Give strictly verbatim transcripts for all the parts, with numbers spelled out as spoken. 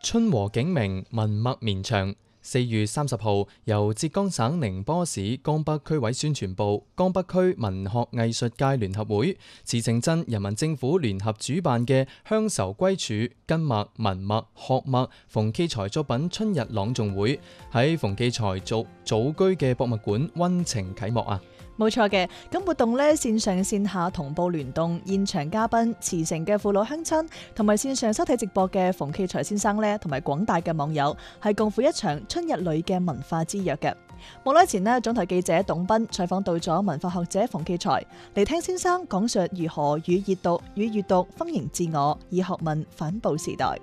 春和景明，文墨綿長。四月三十號，由浙江省寧波市江北區委宣傳部、江北區文學藝術界聯合會、慈城鎮人民政府聯合主辦嘅鄉愁歸處、根墨、文墨、學墨、馮驥才作品春日朗誦會喺馮驥才祖祖居嘅博物館溫情啟幕啊！ 冇錯嘅，咁活動咧線上線下同步聯動，現場嘉賓、慈城嘅父老鄉親同埋線上收睇直播嘅馮驥才先生咧，同埋廣大嘅網友係共赴一場春日裏嘅文化之約嘅。冇耐前呢，總台記者董斌採訪到咗文化學者馮驥才，嚟聽先生講述如何與閱讀與閱讀豐盈自我，以學問反哺時代。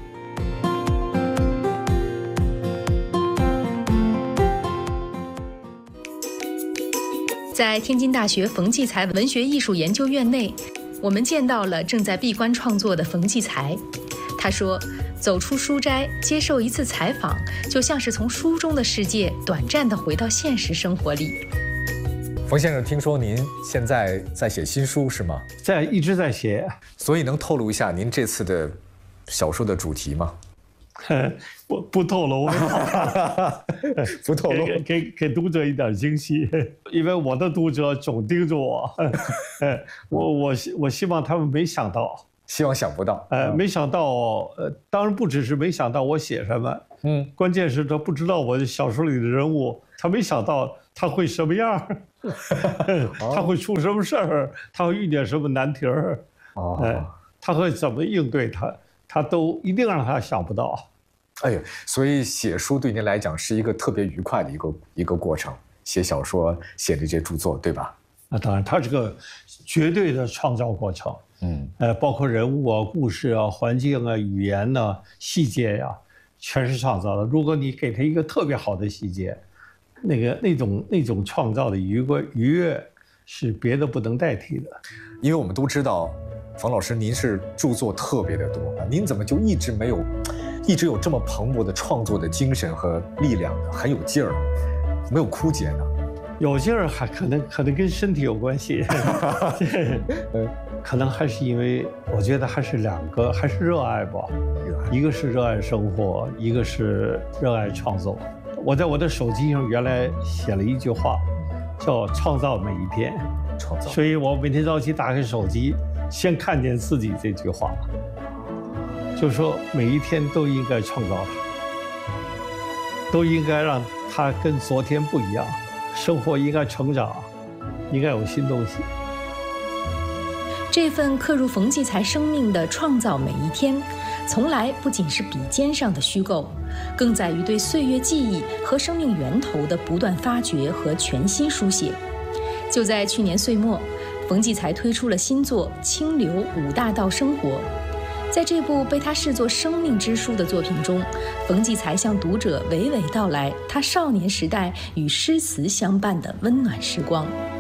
在天津大學馮驥才文學藝術研究院內，我們見到了正在閉關創作的馮驥才。他說，走出書齋，接受一次採訪，就像是從書中的世界短暫地回到現實生活裏。 馮先生，聽說您現在在寫新書是嗎？ 在一直在寫， 所以能透露一下您這次的小說的主題嗎？ 不不透露， 不透露， 給給給讀者一點驚喜，因為我的讀者總盯着我，我我我希望他們沒想到， 希望想不到， 呃，沒想到，呃，當然不只是沒想到我寫什麼，嗯，關鍵是他不知道我小說裡的人物，他沒想到他會什麼樣，他會出什麼事兒，他會遇見什麼難題兒，哦，呃，他會怎麼應對他。他都一定讓他想不到， 哎呀，所以寫書對您來講是一個特別愉快的一個一個過程。寫小說、寫這些著作，對吧？ 那當然，它是個絕對的創造過程。嗯，呃，包括人物啊、故事啊、環境啊、語言啊、細節呀、啊，全是創造的。如果你給他一個特別好的細節，那個那種那種創造的愉快愉悅，是別的不能代替的。 因為我們都知道。馮老師，您是著作特別的多，您怎麼就一直沒有，一直有這麼蓬勃的創作的精神和力量呢？很有勁兒，沒有枯竭呢？ 有勁兒還可能可能跟身體有關係，可能還是因為我覺得還是兩個，還是熱愛吧。一個是熱愛生活，一個是熱愛創作。我在我的手機上原來寫了一句話，叫“創造每一天”。創造。所以我每天早起打開手機。先看見自己這句話，就說每一天都應該創造它，都應該讓它跟昨天不一樣，生活應該成長，應該有新東西。 這份刻入馮驥才生命的創造每一天，從來不僅是筆尖上的虛構，更在於對歲月記憶和生命源頭的不斷發掘和全新書寫。就在去年歲末，馮驥才推出了新作《清流五大道生活》。在這部被他視作生命之書的作品中，馮驥才向讀者娓娓道來他少年時代與詩詞相伴的溫暖時光。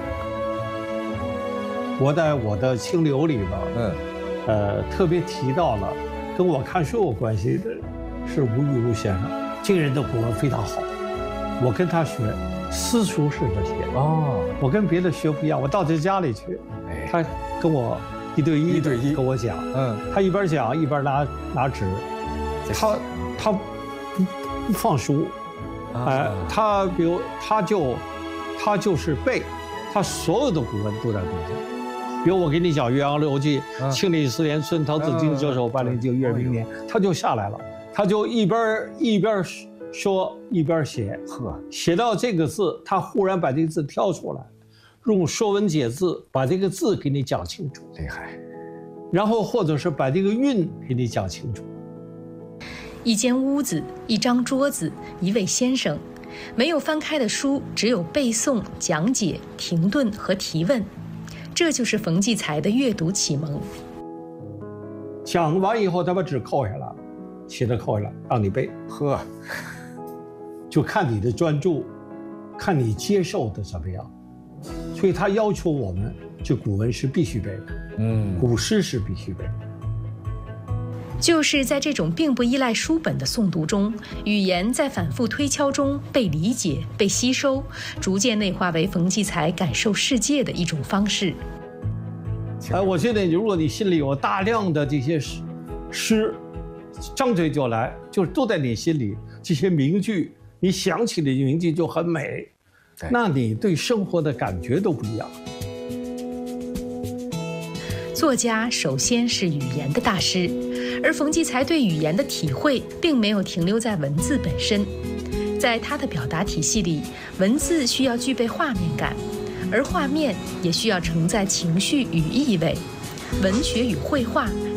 我在我的《清流》裡邊，嗯，呃，特別提到了跟我看書有關係的是吳玉如先生，這個人的古文非常好，我跟他學。私書式的寫哦，我跟別的學不一樣，我到他家裡去，他跟我一對一一對一跟我講，嗯，他一邊講一邊拿拿紙，他他不不放書，哎，他比如他就他就是背，他所有的古文都在背下。比如我給你講《岳陽樓記》，慶曆四年春，滕子京謫守汴梁京，月明年，他就下來了，他就一邊一邊說一邊寫，寫到這個字，他忽然把這個字挑出來，用《說文解字》把這個字給你講清楚，厲害。然後或者是把這個韻給你講清楚。 一間屋子，一張桌子，一位先生，沒有翻開的書，只有背誦、講解、停頓和提問，這就是馮驥才的閱讀啟蒙。 講完以後，他把紙扣下來，寫的扣下來，讓你背。呵。就看你的專注，看你接受的怎麼樣，所以他要求我們，這古文是必須背的，嗯，古詩是必須背的。 就是在這種並不依賴書本的誦讀中，語言在反覆推敲中被理解、被吸收，逐漸內化為馮驥才感受世界的一種方式。 哎，我覺得如果你心裡有大量的這些詩， 张嘴就来，就是都在你心里。这些名句，你想起的名句就很美，那你对生活的感觉都不一样。 作家首先是语言的大师，而冯骥才对语言的体会并没有停留在文字本身。在他的表达体系里，文字需要具备画面感，而画面也需要承载情绪与意味。文学与绘画